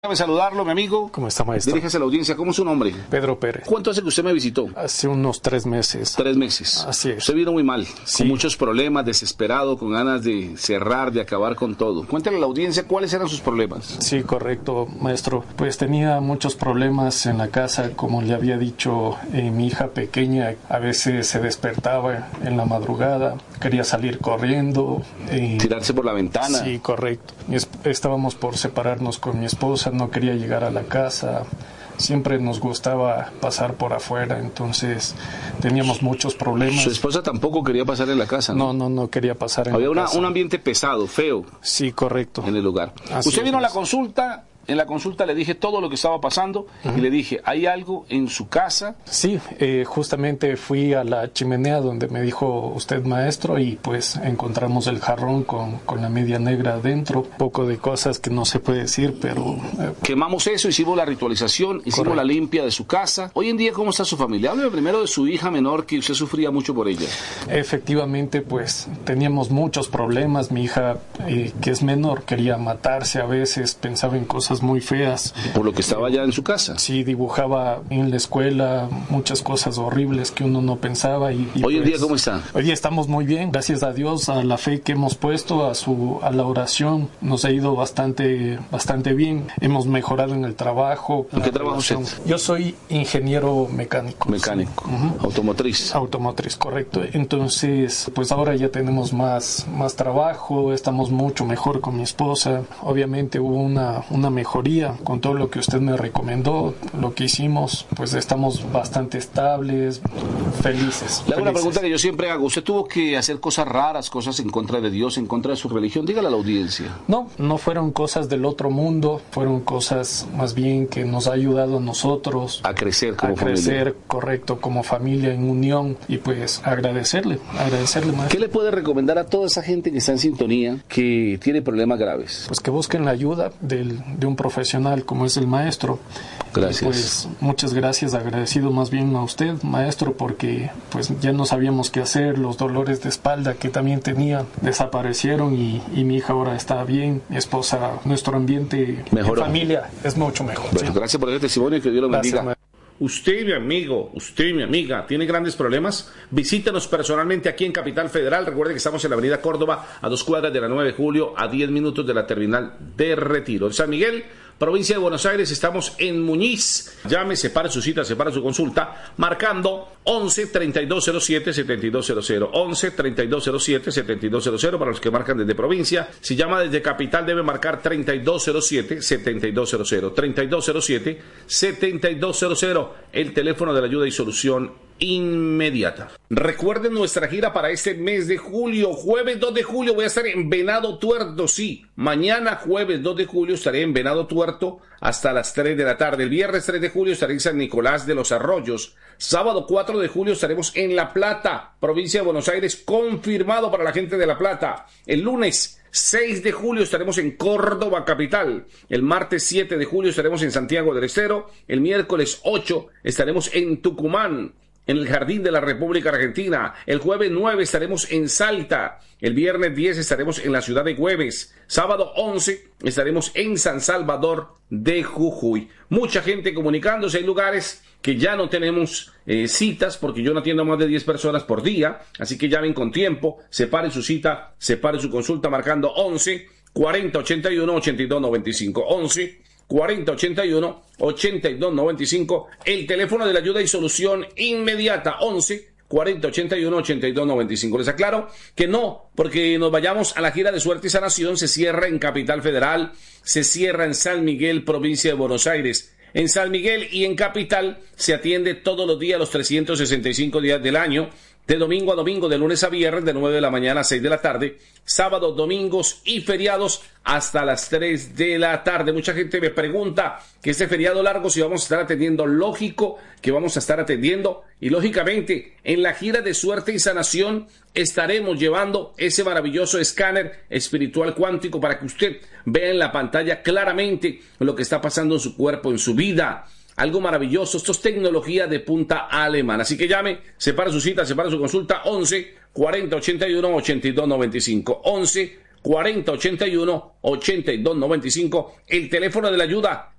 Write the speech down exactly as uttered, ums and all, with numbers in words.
Déjame saludarlo, mi amigo. ¿Cómo está, maestro? Diríjase a la audiencia. ¿Cómo es su nombre? Pedro Pérez. ¿Cuánto hace que usted me visitó? Hace unos tres meses. Tres meses. Así es. Usted vino muy mal, Sí. con muchos problemas, desesperado, con ganas de cerrar, de acabar con todo. Cuéntale a la audiencia cuáles eran sus problemas. Sí, correcto, maestro. Pues tenía muchos problemas en la casa, como le había dicho, eh, mi hija pequeña a veces se despertaba en la madrugada, quería salir corriendo. Eh, Tirarse por la ventana. Sí, correcto. Y es- estábamos por separarnos con mi esposa, no quería llegar a la casa. Siempre nos gustaba pasar por afuera, entonces teníamos muchos problemas. Su esposa tampoco quería pasar en la casa, ¿no? No, no, no quería pasar en Había la una, casa. un ambiente pesado, feo, Sí, correcto. en el lugar. Así Usted es, vino a la maestro. consulta. En la consulta le dije todo lo que estaba pasando y le dije, hay algo en su casa. Sí, eh, justamente fui a la chimenea donde me dijo usted, maestro, y pues encontramos el jarrón con, con la media negra adentro. Poco de cosas que no se puede decir, pero eh, Quemamos eso, hicimos la ritualización, hicimos Correcto. la limpia de su casa. Hoy en día, ¿cómo está su familia? Hábleme primero de su hija menor, que usted sufría mucho por ella. efectivamente pues teníamos muchos problemas. Mi hija, eh, que es menor, quería matarse a veces, pensaba en cosas muy feas. Por lo que estaba ya en su casa. Sí, dibujaba en la escuela muchas cosas horribles que uno no pensaba. Y, y Hoy en pues, día, ¿cómo está? Hoy día estamos muy bien, gracias a Dios, a la fe que hemos puesto, a su a la oración, nos ha ido bastante bastante bien. Hemos mejorado en el trabajo. ¿En la qué trabaja usted? relación. Yo soy ingeniero mecánico. Mecánico, Sí. Ujú. automotriz. Automotriz, correcto. Entonces, pues ahora ya tenemos más, más trabajo, estamos mucho mejor con mi esposa. Obviamente hubo una, una mejoría con todo lo que usted me recomendó, lo que hicimos, pues estamos bastante estables, felices. Le hago una felices. pregunta que yo siempre hago. Usted tuvo que hacer cosas raras, cosas en contra de Dios, en contra de su religión. Dígale a la audiencia. No, no fueron cosas del otro mundo, fueron cosas más bien que nos ha ayudado a nosotros A crecer a como crecer, familia. correcto, como familia en unión, y pues agradecerle, agradecerle más. ¿Qué le puede recomendar a toda esa gente que está en sintonía, que tiene problemas graves? Pues que busquen la ayuda del, de un profesional como es el maestro. Gracias. Y pues muchas gracias, agradecido más bien a usted, maestro, porque pues ya no sabíamos qué hacer, los dolores de espalda que también tenía desaparecieron y, y mi hija ahora está bien, mi esposa, nuestro ambiente Mejoró. en familia es mucho mejor. Bueno, ¿sí? gracias por ese testimonio y que Dios lo Gracias, bendiga. maestro. Usted, mi amigo, usted, mi amiga, ¿tiene grandes problemas? Visítenos personalmente aquí en Capital Federal. Recuerde que estamos en la avenida Córdoba, a dos cuadras de la nueve de julio, a diez minutos de la terminal de Retiro. En San Miguel, provincia de Buenos Aires, estamos en Muñiz. Llame, separe su cita, separe su consulta, marcando once, treinta y dos cero siete, setenta y dos cero cero. once, treinta y dos cero siete, setenta y dos cero cero para los que marcan desde provincia. Si llama desde capital, debe marcar treinta y dos cero siete, setenta y dos cero cero. treinta y dos cero siete, setenta y dos cero cero. El teléfono de la ayuda y solución inmediata. Recuerden nuestra gira para este mes de julio. Jueves dos de julio voy a estar en Venado Tuerto. Sí, mañana jueves dos de julio estaré en Venado Tuerto hasta las tres de la tarde. El viernes tres de julio estaré en San Nicolás de los Arroyos. Sábado cuatro de julio estaremos en La Plata, provincia de Buenos Aires, confirmado para la gente de La Plata. El lunes seis de julio estaremos en Córdoba capital. El martes siete de julio estaremos en Santiago del Estero. El miércoles ocho estaremos en Tucumán, en el Jardín de la República Argentina. El jueves nueve estaremos en Salta. El viernes diez estaremos en la ciudad de Güemes. Sábado once estaremos en San Salvador de Jujuy. Mucha gente comunicándose. Hay lugares que ya no tenemos eh, citas, porque yo no atiendo a más de diez personas por día. Así que llamen con tiempo, separen su cita, separen su consulta marcando once, cuarenta, ochenta y uno, ochenta y dos, noventa y cinco. once, cuarenta, ochenta y uno, ochenta y dos, noventa y cinco. El teléfono de la ayuda y solución inmediata, once, cuarenta, ochenta y uno, ochenta y dos, noventa y cinco. Les aclaro que no, porque nos vayamos a la gira de suerte y sanación, se cierra en Capital Federal, se cierra en San Miguel, provincia de Buenos Aires. En San Miguel y en Capital se atiende todos los días, los trescientos sesenta y cinco días del año, de domingo a domingo, de lunes a viernes, de nueve de la mañana a seis de la tarde, sábados, domingos y feriados hasta las tres de la tarde. Mucha gente me pregunta que este feriado largo si vamos a estar atendiendo. Lógico que vamos a estar atendiendo, y lógicamente en la gira de suerte y sanación estaremos llevando ese maravilloso escáner espiritual cuántico para que usted vea en la pantalla claramente lo que está pasando en su cuerpo, en su vida. Algo maravilloso. Esto es tecnología de punta alemana. Así que llame, separa su cita, separa su consulta, once, cuarenta, ochenta y uno, ochenta y dos, noventa y cinco. once, cuarenta ochenta y uno ochenta y dos noventa y cinco, el teléfono de la ayuda